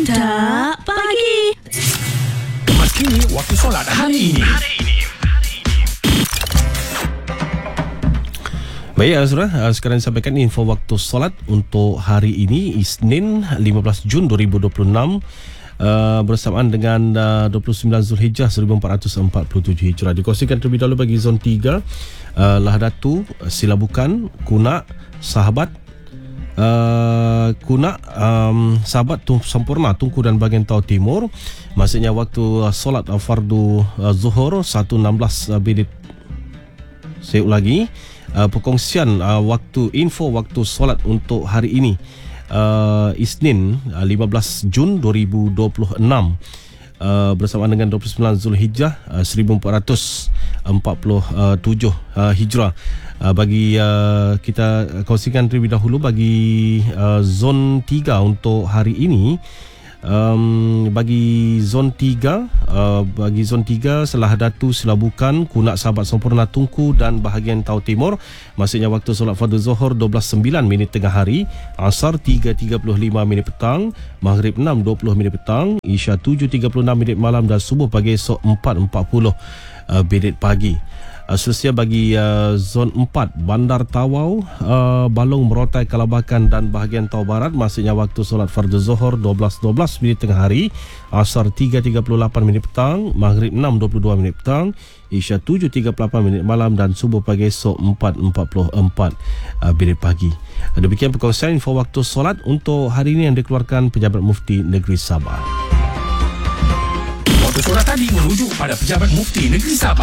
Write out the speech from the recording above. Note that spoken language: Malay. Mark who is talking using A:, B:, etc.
A: Tak Pagi.
B: Kemas kini waktu solat hari ini.
C: Baik, sekarang sampaikan info waktu solat untuk hari ini, Isnin 15 Jun 2026, bersamaan dengan 29 Zulhijjah 1447 Hijrah. Dikongsikan terlebih dahulu bagi zon 3, Lahadatu, Silabukan, Kunak, Sahabat, Kunak, Sahabat, Sempurna, Tunku dan bahagian Tau Timur. Maksudnya waktu solat fardu Zuhur 1.16 minit. Saya ulangi, perkongsian info waktu solat untuk hari ini, Isnin 15 Jun 2026, bersamaan dengan 29 Zulhijjah 1447 Hijrah. Bagi kita kongsikan terlebih dahulu bagi zon 3 untuk hari ini. Bagi zon 3, Selahadatu, Silabukan, Kunak, Sahabat, Sempurna, Tunku dan bahagian Tau Timur. Maksudnya waktu solat fardu Zuhur 12.09 minit tengah hari, Asar 3.35 minit petang, Maghrib 6.20 minit petang, Isya 7.36 minit malam dan Subuh pagi esok 4.40 minit pagi. Seterusnya bagi zon 4, Bandar Tawau, Balong, Merotai, Kalabakan dan bahagian Tau Barat. Maksudnya waktu solat fardu Zuhur 12.12 minit tengah hari, Asar 3.38 minit petang, Maghrib 6.22 minit petang, Isya 7.38 minit malam dan Subuh pagi esok 4.44 minit pagi. Demikian perkongsian info waktu solat untuk hari ini yang dikeluarkan Pejabat Mufti Negeri Sabah.
B: Waktu solat tadi merujuk pada Pejabat Mufti Negeri Sabah.